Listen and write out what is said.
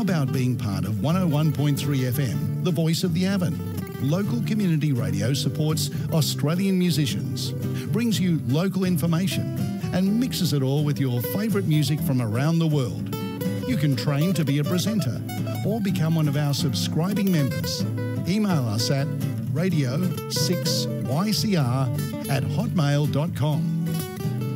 about being part of 101.3 FM, the voice of the Avon? Local community radio supports Australian musicians, brings you local information and mixes it all with your favourite music from around the world. You can train to be a presenter or become one of our subscribing members. Email us at radio6ycr@hotmail.com.